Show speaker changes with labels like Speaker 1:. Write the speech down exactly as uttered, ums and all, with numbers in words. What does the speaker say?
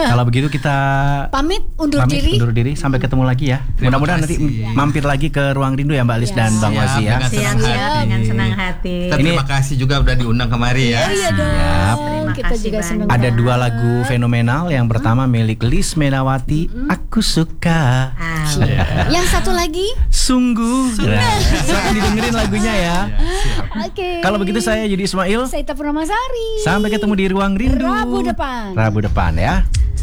Speaker 1: Kalau begitu kita
Speaker 2: pamit undur
Speaker 1: pamit
Speaker 2: diri.
Speaker 1: undur diri sampai ketemu lagi ya.
Speaker 3: Terima
Speaker 1: Mudah-mudahan nanti
Speaker 3: kasih.
Speaker 1: mampir lagi ke Ruang Rindu ya Mbak Lis
Speaker 2: Ya.
Speaker 1: dan Bang
Speaker 3: Siap,
Speaker 1: Wasi ya.
Speaker 3: dengan senang
Speaker 4: Siap,
Speaker 3: hati.
Speaker 4: dengan senang hati.
Speaker 3: Kita
Speaker 1: Ini-
Speaker 3: terima kasih juga udah diundang kemari ya.
Speaker 2: Iya dong.
Speaker 1: Siap.
Speaker 4: Terima
Speaker 2: Kita
Speaker 4: kasih
Speaker 2: juga
Speaker 4: banyak.
Speaker 2: senang.
Speaker 1: Ada
Speaker 2: banget.
Speaker 1: dua lagu fenomenal. Yang pertama milik Lis Menawati, Aku Suka.
Speaker 4: Ah,
Speaker 2: Yang satu lagi.
Speaker 1: Sungguh. Nah, silakan didengerin lagunya ya.
Speaker 2: Oke.
Speaker 1: Kalau begitu saya Yudi Ismail.
Speaker 2: Saya Ita Purnamasari.
Speaker 1: Sampai ketemu di Ruang Rindu
Speaker 2: Rabu depan.
Speaker 1: Rabu depan ya.